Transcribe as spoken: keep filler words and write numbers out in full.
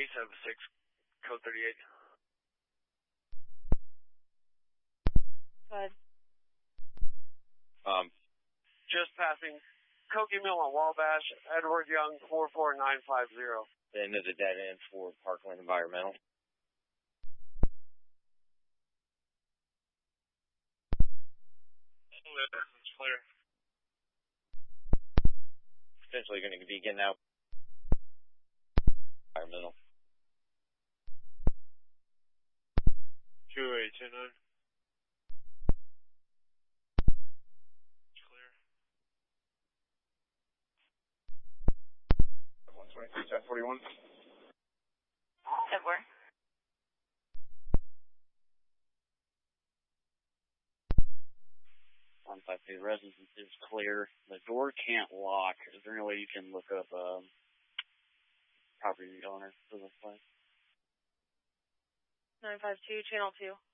eight seven six, code thirty-eight. Go ahead. Um, just passing Koki Mill on Wabash, Edward Young, four four nine five zero. The end of the dead end for Parkland Environmental. It's clear. Potentially going to be getting out. Environmental. two eight two nine. It's clear. one twenty-six, ten forty-one. Edward. one five two, residence is clear. The door can't lock. Is there any way you can look up um, property owner for this place? nine five two, channel two.